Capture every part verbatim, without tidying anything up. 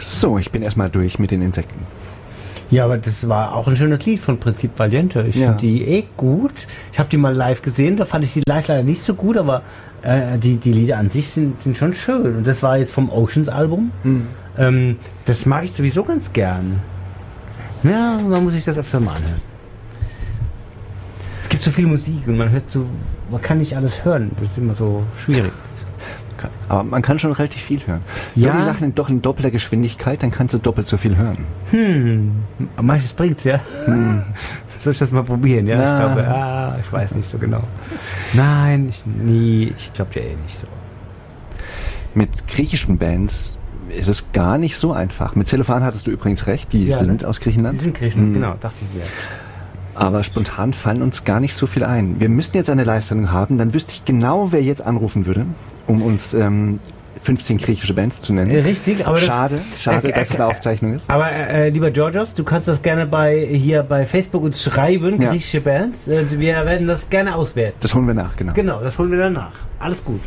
So, ich bin erstmal durch mit den Insekten. Ja, aber das war auch ein schönes Lied von Prinzip Valiente. Ich ja. finde die eh gut. Ich habe die mal live gesehen, da fand ich die live leider nicht so gut, aber äh, die, die Lieder an sich sind, sind schon schön. Und das war jetzt vom Oceans-Album. Mhm. Ähm, das mag ich sowieso ganz gern. Ja, man muss sich das öfter mal anhören. Es gibt so viel Musik und man hört so, man kann nicht alles hören. Das ist immer so schwierig. Aber man kann schon relativ viel hören. Ja. Nur die Sachen doch in doppelter Geschwindigkeit, dann kannst du doppelt so viel hören. Hm, manches bringt's, ja. Hm. Soll ich das mal probieren, ja? Na. Ich glaube, ah, ich weiß nicht so genau. Nein, ich nie, ich glaube ja eh nicht so. Mit griechischen Bands ist es gar nicht so einfach. Mit Cellophane hattest du übrigens recht, die ja, sind ne? aus Griechenland. Die sind Griechenland, hm. genau, dachte ich mir. Aber spontan fallen uns gar nicht so viel ein. Wir müssten jetzt eine Live-Sendung haben, dann wüsste ich genau, wer jetzt anrufen würde, um uns ähm, fünfzehn griechische Bands zu nennen. Richtig, aber schade, das, schade, äh, äh, dass es eine Aufzeichnung ist. Aber äh, lieber Georgios, du kannst das gerne bei hier bei Facebook uns schreiben, ja. griechische Bands. Äh, wir werden das gerne auswerten. Das holen wir nach, genau. Genau, das holen wir dann nach. Alles gut.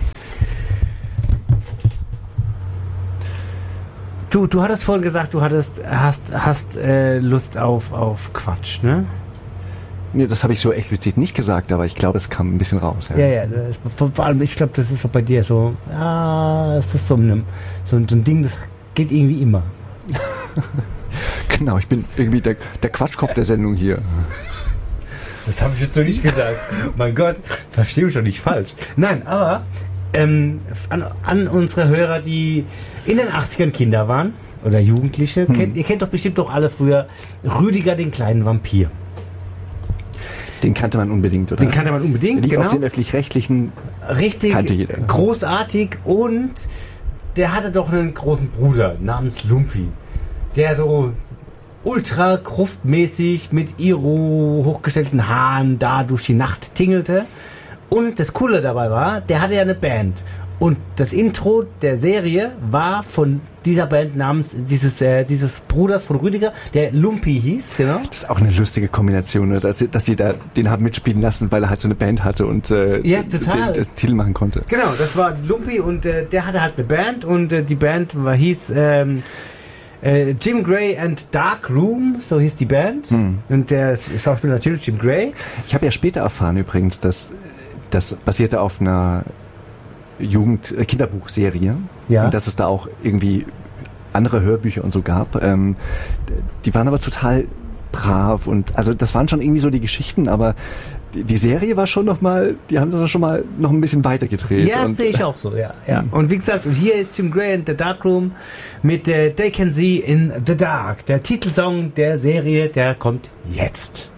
Du, du hattest vorhin gesagt, du hattest, hast, hast äh, Lust auf, auf Quatsch, ne? Nee, das habe ich so explizit nicht gesagt, aber ich glaube, es kam ein bisschen raus. Ja, ja, ja das, vor allem, ich glaube, das ist so bei dir so, ah, das ist so ein, so ein Ding, das geht irgendwie immer. Genau, ich bin irgendwie der, der Quatschkopf der Sendung hier. Das habe ich jetzt so nicht gesagt. Mein Gott, verstehe mich schon nicht falsch. Nein, aber ähm, an, an unsere Hörer, die in den achtzigern Kinder waren oder Jugendliche, hm. kennt, ihr kennt doch bestimmt doch alle früher Rüdiger, den kleinen Vampir. Den kannte man unbedingt, oder? Den kannte man unbedingt, Lief genau. auf den Öffentlich-Rechtlichen. Richtig, kannte jeder. Großartig. Und der hatte doch einen großen Bruder namens Lumpi, der so ultra kruftmäßig mit Iro hochgestellten Haaren da durch die Nacht tingelte. Und das Coole dabei war, der hatte ja eine Band. Und das Intro der Serie war von dieser Band namens dieses äh, dieses Bruders von Rüdiger, der Lumpi hieß, genau. Das ist auch eine lustige Kombination, dass, dass die da den haben mitspielen lassen, weil er halt so eine Band hatte und äh, ja, total. den, den Titel machen konnte. Genau, das war Lumpi und äh, der hatte halt eine Band und äh, die Band war, hieß ähm, äh, Jim Gray and Dark Room, so hieß die Band. Hm. Und der Schauspieler natürlich Jim Gray. Ich habe ja später erfahren übrigens, dass das basierte auf einer Jugend-Kinderbuchserie. Ja. Und dass es da auch irgendwie andere Hörbücher und so gab. Ähm, die waren aber total brav und also das waren schon irgendwie so die Geschichten, aber die, die Serie war schon noch mal, die haben das schon mal noch ein bisschen weiter gedreht. Ja, sehe ich auch so, ja. ja. Und wie gesagt, und hier ist Jim Gray in The Dark Room mit äh, They Can See in the Dark. Der Titelsong der Serie, der kommt jetzt.